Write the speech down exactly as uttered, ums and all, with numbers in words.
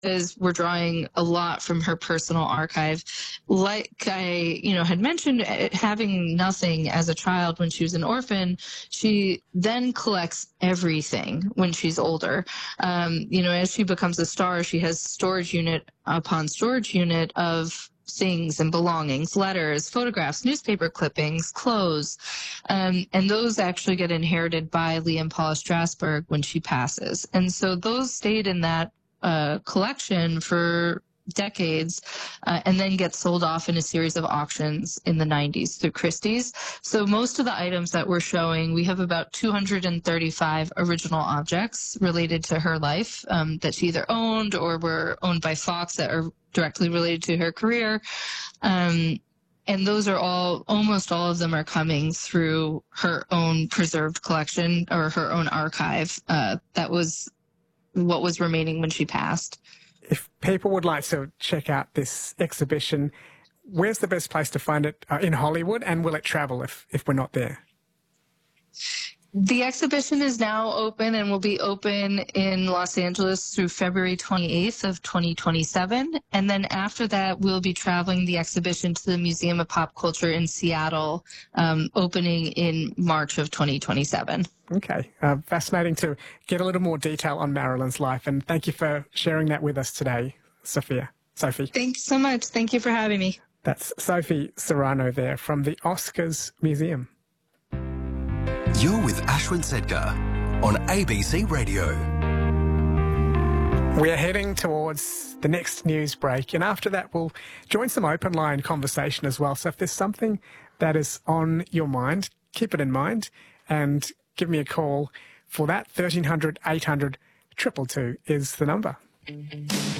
is we're drawing a lot from her personal archive. Like I, you know, had mentioned, eh, having nothing as a child when she was an orphan, she then collects everything when she's older. Um, you know, as she becomes a star, she has storage unit upon storage unit of things and belongings, letters, photographs, newspaper clippings, clothes. Um, and those actually get inherited by Liam Paula Strasberg when she passes. And so those stayed in that uh, collection for decades, uh, and then get sold off in a series of auctions in the nineties through Christie's. So most of the items that we're showing, we have about two hundred thirty-five original objects related to her life, um, that she either owned or were owned by Fox that are directly related to her career. Um, and those are all, almost all of them are coming through her own preserved collection or her own archive. Uh, that was what was remaining when she passed. If people would like to check out this exhibition, where's the best place to find it uh, in Hollywood, and will it travel if, if we're not there? The exhibition is now open and will be open in Los Angeles through February twenty-eighth of twenty twenty-seven. And then after that, we'll be traveling the exhibition to the Museum of Pop Culture in Seattle, um, opening in March of twenty twenty-seven. Okay. Uh, fascinating to get a little more detail on Marilyn's life. And thank you for sharing that with us today, Sophia. Sophie. Thanks so much. Thank you for having me. That's Sophie Serrano there from the Oscars Museum. You're with Ashwin Sedkar on A B C Radio. We're heading towards the next news break, and after that we'll join some open line conversation as well. So if there's something that is on your mind, keep it in mind and give me a call for that. thirteen hundred, eight hundred, two two two is the number.